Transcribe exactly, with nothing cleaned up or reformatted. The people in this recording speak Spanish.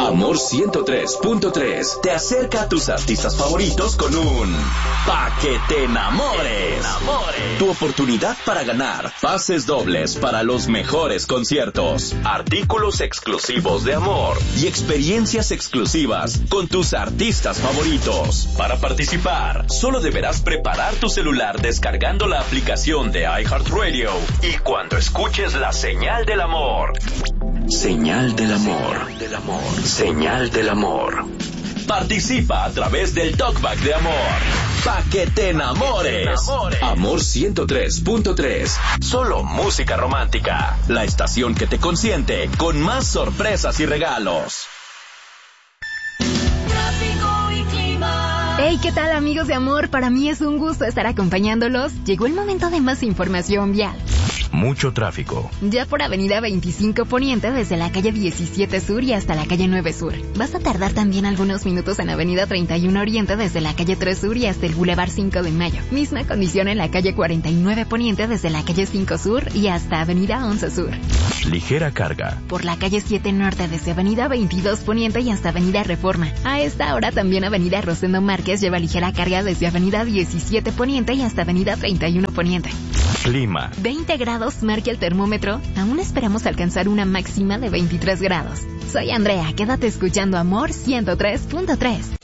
Amor ciento tres punto tres te acerca a tus artistas favoritos con un Pa' que te enamores. Tu oportunidad para ganar pases dobles para los mejores conciertos, artículos exclusivos de Amor y experiencias exclusivas con tus artistas favoritos. Para participar, solo deberás preparar tu celular descargando la aplicación de iHeartRadio y cuando escuches la señal del amor. Señal del amor. Señal del amor. Señal del amor. Participa a través del Talkback de Amor. Pa' que te enamores. Amor ciento tres punto tres. Solo música romántica. La estación que te consiente con más sorpresas y regalos. Hey, ¿qué tal, amigos de Amor? Para mí es un gusto estar acompañándolos. Llegó el momento de más información vial. Mucho tráfico. Ya por Avenida veinticinco Poniente, desde la calle diecisiete Sur y hasta la calle nueve Sur. Vas a tardar también algunos minutos en Avenida treinta y uno Oriente, desde la calle tres Sur y hasta el Boulevard cinco de Mayo. Misma condición en la calle cuarenta y nueve Poniente, desde la calle cinco Sur y hasta Avenida once Sur. Ligera carga. Por la calle siete Norte, desde Avenida veintidós Poniente y hasta Avenida Reforma. A esta hora también Avenida Rosendo Márquez lleva ligera carga desde Avenida diecisiete Poniente y hasta Avenida treinta y uno Poniente. Clima. veinte grados marca el termómetro. Aún esperamos alcanzar una máxima de veintitrés grados. Soy Andrea, quédate escuchando Amor ciento tres punto tres.